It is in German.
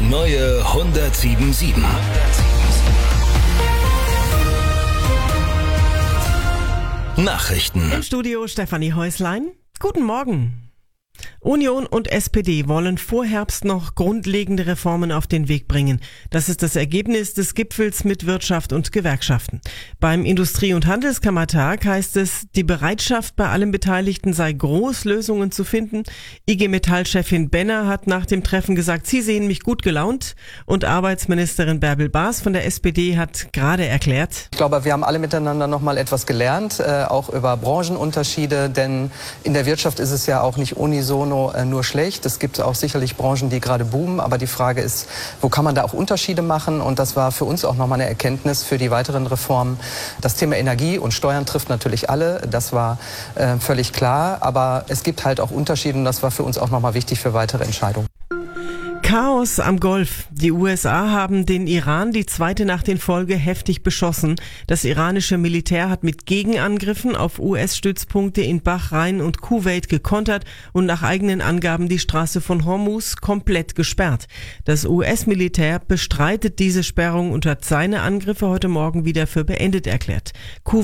neue 107.7. Nachrichten. Im Studio Stefanie Häuslein. Guten Morgen. Union und SPD wollen vor Herbst noch grundlegende Reformen auf den Weg bringen. Das ist das Ergebnis des Gipfels mit Wirtschaft und Gewerkschaften. Beim Industrie- und Handelskammertag heißt es, die Bereitschaft bei allen Beteiligten sei groß, Lösungen zu finden. IG Metall-Chefin Benner hat nach dem Treffen gesagt, sie sehen mich gut gelaunt. Und Arbeitsministerin Bärbel Baas von der SPD hat gerade erklärt: Ich glaube, wir haben alle miteinander noch mal etwas gelernt, auch über Branchenunterschiede, denn in der Wirtschaft ist es ja auch nicht unisono nur schlecht. Es gibt auch sicherlich Branchen, die gerade boomen, aber die Frage ist, wo kann man da auch Unterschiede machen? Und das war für uns auch nochmal eine Erkenntnis für die weiteren Reformen. Das Thema Energie und Steuern trifft natürlich alle, das war völlig klar, aber es gibt halt auch Unterschiede und das war für uns auch nochmal wichtig für weitere Entscheidungen. Chaos am Golf. Die USA haben den Iran die zweite Nacht in Folge heftig beschossen. Das iranische Militär hat mit Gegenangriffen auf US-Stützpunkte in Bahrain und Kuwait gekontert und nach eigenen Angaben die Straße von Hormuz komplett gesperrt. Das US-Militär bestreitet diese Sperrung und hat seine Angriffe heute Morgen wieder für beendet erklärt.